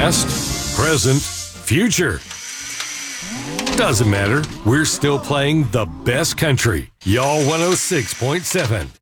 Past, present, future. Doesn't matter. We're still playing the best country. Y'all 106.7.